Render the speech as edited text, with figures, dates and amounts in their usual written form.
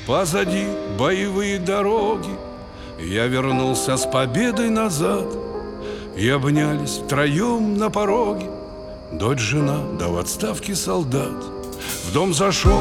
Позади боевые дороги, я вернулся с победой назад. И обнялись втроем на пороге дочь, жена, да в отставке солдат. В дом зашел